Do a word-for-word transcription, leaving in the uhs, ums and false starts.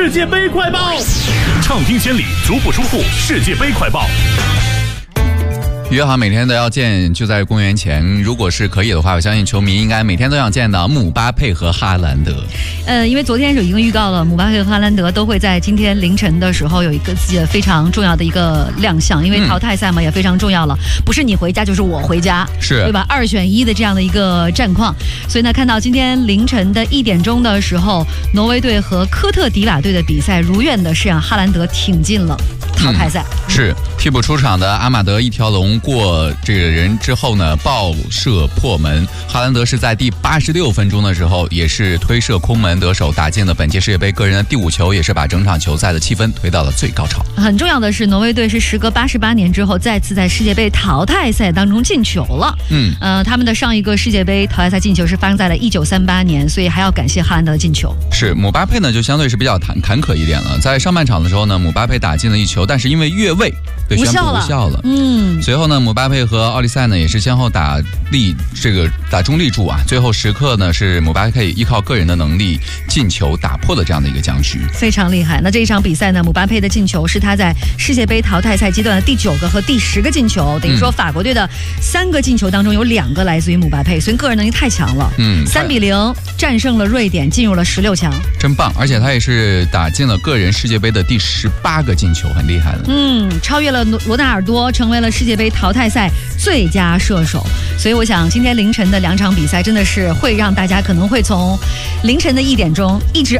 世界杯快报，畅听千里，足不出户，世界杯快报。 约好每天都要见，就在公元前。如果是可以的话，我相信球迷应该每天都想见到姆巴佩和哈兰德。 呃，因为昨天就已经预告了，姆巴佩和哈兰德都会在今天凌晨的时候有一个自己的非常重要的一个亮相，因为淘汰赛嘛、嗯、也非常重要了，不是你回家就是我回家， 是对吧？二选一的这样的一个战况，所以呢，看到今天凌晨的一点钟的时候，挪威队和科特迪瓦队的比赛，如愿的是让哈兰德挺进了淘汰赛。 嗯、是替补出场的阿马德一条龙过这个人之后呢，爆射破门。哈兰德是在第八十六分钟的时候，也是推射空门得手，打进了本届世界杯个人的第五球，也是把整场球赛的气氛推到了最高潮。 很重要的是，挪威队是时隔八十八年之后，再次在世界杯淘汰赛当中进球了。嗯，呃，他们的上一个世界杯淘汰赛进球是发生在了一九三八年，所以还要感谢哈兰德的进球。 是姆巴佩呢，就相对是比较坎坎坷一点了。在上半场的时候呢，姆巴佩打进了一球，但是因为越位被宣布无效了。嗯，随后呢，姆巴佩和奥利塞呢也是先后打立这个打中立柱啊，最后时刻呢是姆巴佩依靠个人的能力进球打破了这样的一个僵局， 非常厉害。那这一场比赛呢，姆巴佩的进球是他在世界杯淘汰赛阶段的第九个和第十个进球，等于说法国队的三个进球当中有两个来自于姆巴佩，所以个人能力太强了。嗯，三比零战胜了瑞典，进入了十六强， 真棒！而且他也是打进了个人世界杯的第十八个进球，很厉害了。 嗯，超越了罗纳尔多，成为了世界杯淘汰赛最佳射手。所以我想今天凌晨的两场比赛真的是会让大家可能会从凌晨的一点钟一直